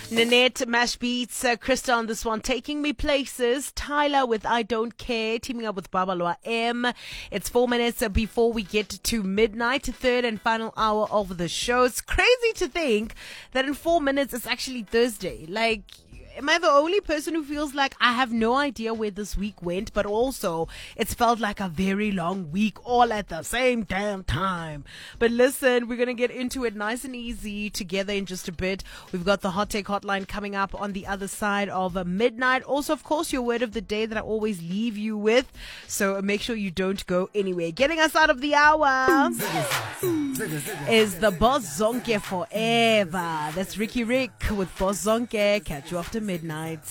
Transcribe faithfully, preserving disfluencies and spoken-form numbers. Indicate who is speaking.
Speaker 1: Nanette, Mash Beats, uh, Krista on this one, Taking Me Places, Tyler with I Don't Care, teaming up with Babalwa M. It's four minutes uh, before we get to midnight, third and final hour of the show. It's crazy to think that in four minutes it's actually Thursday. Like, am I the only person who feels like I have no idea where this week went, but also it's felt like a very long week all at the same damn time? But listen, we're going to get into it nice and easy together in just a bit. We've got the Hot Take Hotline coming up on the other side of uh, midnight. Also, of course, your word of the day that I always leave you with. So make sure you don't go anywhere. Getting us out of the hour is the Boss Zonke Forever. That's Ricky Rick with Boss Zonke. Catch you after midnight.